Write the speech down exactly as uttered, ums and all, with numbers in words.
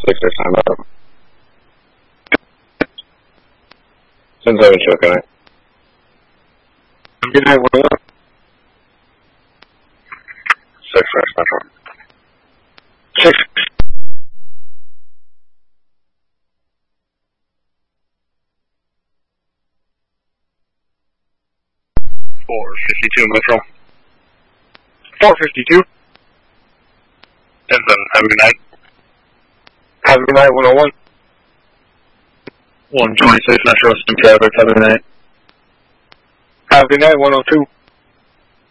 six or time up. Since I was joking it. Good night, one one. Six, six, central. Six. Four fifty-two, Metro. Four fifty-two. And then have a good night. Have a good night, one oh one. One twenty-six, Metro, Sim Traffic, have a good night. Have a good night, one oh two.